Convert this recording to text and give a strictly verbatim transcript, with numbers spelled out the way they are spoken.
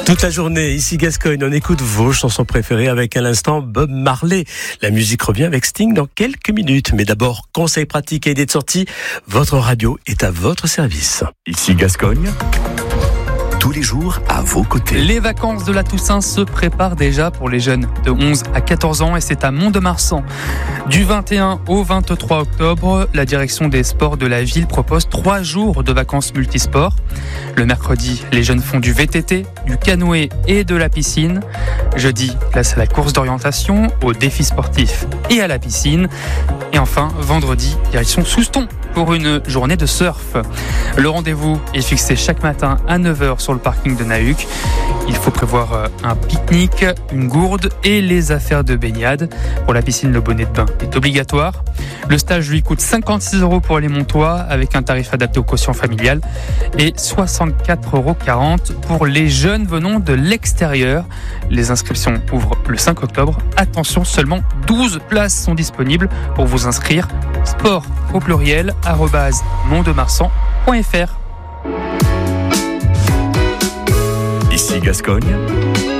Toute la journée, ici Gascogne, on écoute vos chansons préférées avec à l'instant Bob Marley. La musique revient avec Sting dans quelques minutes. Mais d'abord, conseils pratiques et idées de sortie. Votre radio est à votre service. Ici Gascogne, tous les jours à vos côtés. Les vacances de la Toussaint se préparent déjà pour les jeunes de onze à quatorze ans et c'est à Mont-de-Marsan. Du vingt et un au vingt-trois octobre, la direction des sports de la ville propose trois jours de vacances multisports. Le mercredi, les jeunes font du V T T, du canoë et de la piscine. Jeudi, place à la course d'orientation, aux défis sportifs et à la piscine. Et enfin, vendredi, direction Souston pour une journée de surf. Le rendez-vous est fixé chaque matin à neuf heures sur le parking de Nahuc. Il faut prévoir un pique-nique, une gourde et les affaires de baignade. Pour la piscine, le bonnet de bain est obligatoire. Le stage lui coûte cinquante-six euros pour les Montois avec un tarif adapté au quotient familial et soixante-quatre euros quarante pour les jeunes venant de l'extérieur. Les inscriptions ouvrent le cinq octobre. Attention, seulement douze places sont disponibles pour vous inscrire. Sport au pluriel arobase montdemarsan point f r. Ici Gascogne,